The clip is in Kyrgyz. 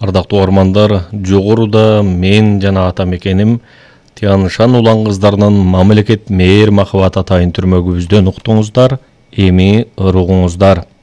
Ардактуу угармандар, жогоруда мен жана атам экеним Тяншан улан кыздарынын мамлекет мээр махабат атайын түрмөгүбүздөн уктуңуздар, эми ыругуңуздар.